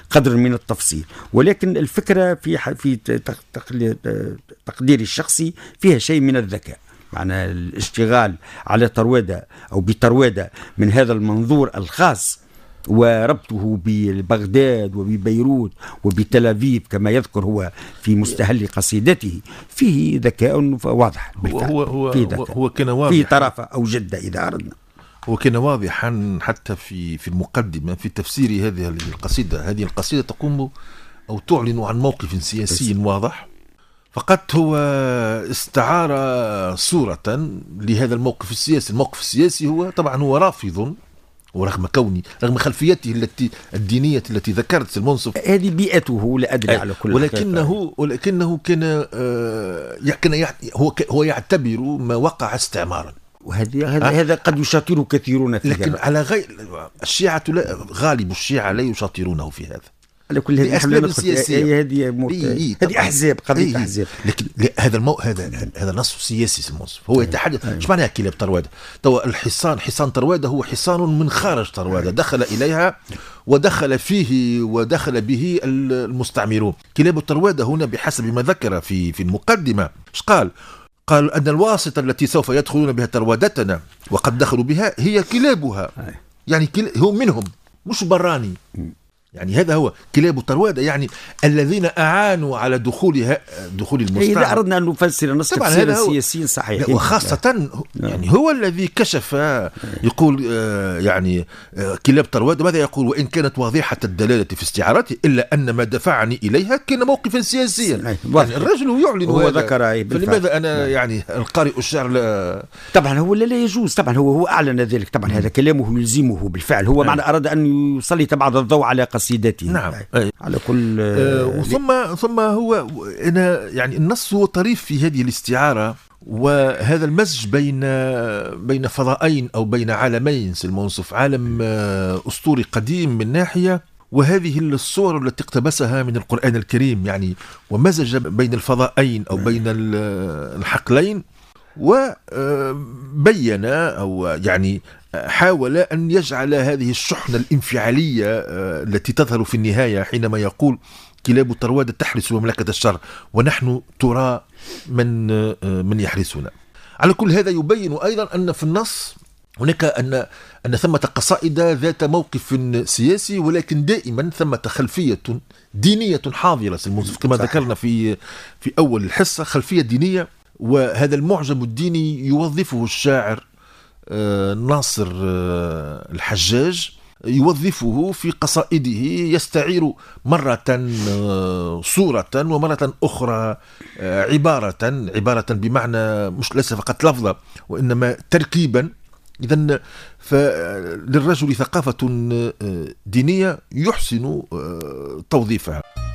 قدر من التفصيل، ولكن الفكرة في تقديري الشخصي فيها شيء من الذكاء. معنى الاشتغال على طروادة أو بطروادة من هذا المنظور الخاص وربطه ببغداد وببيروت وبتل أبيب كما يذكر هو في مستهل قصيدته فيه ذكاء واضح بالفعل. هو كان واضح في طرفة أو جدة إذا أردنا. هو كان واضحا حتى في المقدمة في تفسير هذه القصيدة. هذه القصيدة تقوم أو تعلن عن موقف سياسي واضح، فقط هو استعار صورة لهذا الموقف السياسي. الموقف السياسي هو طبعا هو رافض، ورغم خلفيته الدينية التي ذكرت المنصف، هذه بيئته لا أدري على كل ولكنه كان هو يعتبر ما وقع استعمارا، هذا قد يشاطره كثيرون في لكن على غير الشيعة غالب الشيعة لا يشاطرونه في هذا على كل أسباب سياسية. هذه أحزاب، قضية أحزاب. لكن هذا نص سياسي المنصف. هو يتحدث ايش معناها كلاب طروادة؟ حصان طروادة هو حصان من خارج طروادة دخل إليها ودخل به المستعمرون. كلاب طروادة هنا بحسب ما ذكر في المقدمة ايش قال أن الواسطة التي سوف يدخلون بها طروادتنا وقد دخلوا بها هي كلابها، يعني هو منهم مش براني. يعني هذا هو كلاب طروادة، يعني الذين أعانوا على دخول المستعمر. إذا أردنا أن نفسر النص تفسيرا سياسيا صحيح، وخاصة يعني هو الذي كشف يقول يعني كلاب طروادة ماذا يقول؟ وإن كانت واضحة الدلالة في استعارته إلا أن ما دفعني إليها كان موقفا سياسيا. يعني الرجل يعلن هو ذكر فلماذا أنا يعني القارئ الشعر طبعا هو لا يجوز. طبعا هو أعلن ذلك. طبعا هذا كلامه يلزمه بالفعل. هو معنى أراد أن يسلط بعض الضوء على قصيدته. نعم. على كل ثم هو يعني النص هو طريف في هذه الاستعارة، وهذا المزج بين فضائين أو بين عالمين المنصف، عالم أسطوري قديم من ناحية، وهذه الصور التي اقتبسها من القرآن الكريم، يعني ومزج بين الفضائين أو بين الحقلين، وبين أو يعني حاول أن يجعل هذه الشحنة الانفعالية التي تظهر في النهاية حينما يقول كلاب طروادة تحرس مملكة الشر ونحن ترى من يحرسنا. على كل هذا يبين أيضا أن في النص هناك أن ثمة قصائد ذات موقف سياسي، ولكن دائما ثمة خلفية دينية حاضرة كما ذكرنا في أول الحصة، خلفية دينية. وهذا المعجم الديني يوظفه الشاعر ناصر الحجاج، يوظفه في قصائده، يستعير مرة صورة ومرة أخرى عبارة بمعنى مش ليس فقط لفظة وإنما تركيبا. إذن فللرجل ثقافة دينية يحسن توظيفها.